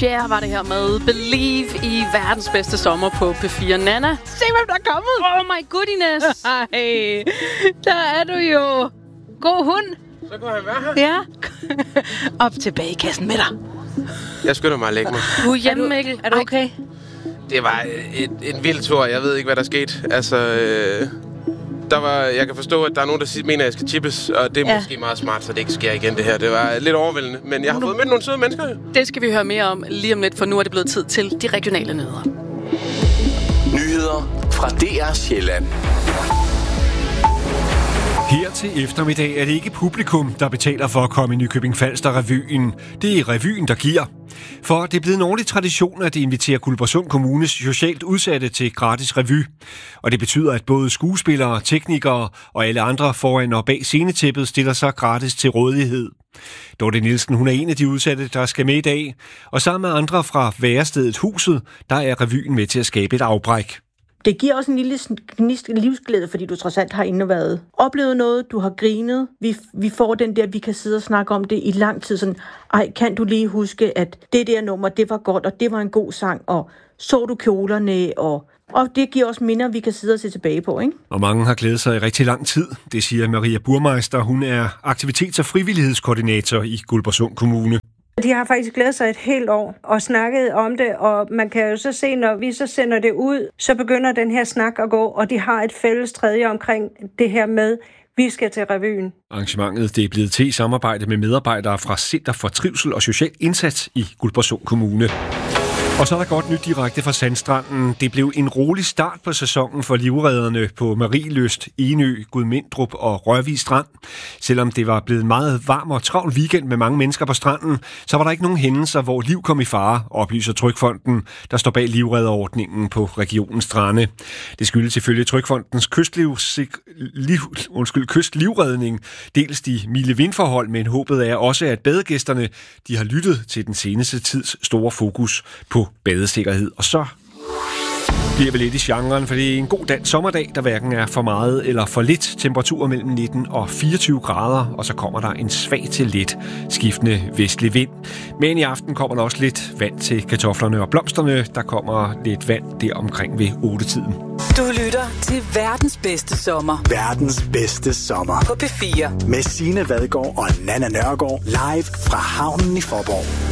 Cher var det her med Believe i verdens bedste sommer på P4. Nana, se hvem der er kommet. Oh my goodness. Ej, der er du jo. God hund. Så kunne han være her. Ja. Op til bagekassen med dig. Jeg skynder mig at lægge mig. Du er hjemme, Mikkel. Er du okay? Det var en vild tur. Jeg ved ikke, hvad der skete. Altså, jeg kan forstå, at der er nogen, der mener, at jeg skal chippes. Og det er måske meget smart, så det ikke sker igen, det her. Det var lidt overvældende. Men jeg har fået mødt nogle søde mennesker. Det skal vi høre mere om lige om lidt, for nu er det blevet tid til de regionale nyheder. Nyheder fra DR Sjælland. Her til eftermiddag er det ikke publikum, der betaler for at komme i Nykøbing Falster-revyen. Det er revyen, der giver. For det er blevet en årlig tradition, at det inviterer Guldborgsund Kommunes socialt udsatte til gratis revy. Og det betyder, at både skuespillere, teknikere og alle andre foran og bag scenetæppet stiller sig gratis til rådighed. Dorte Nielsen, hun er en af de udsatte, der skal med i dag. Og sammen med andre fra værestedet Huset, der er revyen med til at skabe et afbræk. Det giver også en lille gnist livsglæde, fordi du trods alt har inde været oplevet noget, du har grinet. Vi får den der, vi kan sidde og snakke om det i lang tid. Sådan, kan du lige huske, at det der nummer, det var godt, og det var en god sang, og så du kjolerne, og det giver også minder, vi kan sidde og se tilbage på, ikke? Og mange har glædet sig i rigtig lang tid. Det siger Maria Burmeister. Hun er aktivitets- og frivillighedskoordinator i Guldborgsund Kommune. De har faktisk glædet sig et helt år og snakket om det, og man kan jo så se, når vi så sender det ud, så begynder den her snak at gå, og de har et fælles tredje omkring det her med, vi skal til revyen. Arrangementet det er blevet til i samarbejde med medarbejdere fra Center for Trivsel og Social Indsats i Guldborgsund Kommune. Og så er der godt nyt direkte fra Sandstranden. Det blev en rolig start på sæsonen for livredderne på Marielyst, Enø, Gudmindrup og Rørvig Strand. Selvom det var blevet en meget varm og travl weekend med mange mennesker på stranden, så var der ikke nogen hændelser, hvor liv kom i fare, oplyser Trygfonden, der står bag livredderordningen på regionens strande. Det skyldes ifølge Trygfondens kystlivredning dels de milde vindforhold, men håbet er også, at badegæsterne de har lyttet til den seneste tids store fokus på badesikkerhed. Og så bliver vi lidt i genren, for det er en god dansk sommerdag, der hverken er for meget eller for lidt. Temperaturer mellem 19 og 24 grader, og så kommer der en svag til let skiftende vestlig vind. Men i aften kommer der også lidt vand til kartoflerne og blomsterne. Der kommer lidt vand der omkring ved 8-tiden. Du lytter til verdens bedste sommer. Verdens bedste sommer. På P4. Med Signe Vadgaard og Nana Nørgaard live fra havnen i Faaborg.